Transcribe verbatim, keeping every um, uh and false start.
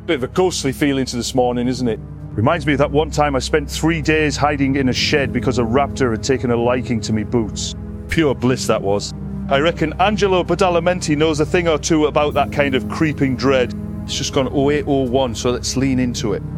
Bit of a ghostly feeling to this morning, isn't it? Reminds me of that one time I spent three days hiding in a shed because a raptor had taken a liking to me boots. Pure bliss that was. I reckon Angelo Badalamenti knows a thing or two about that kind of creeping dread. It's just gone oh eight oh one, so let's lean into it.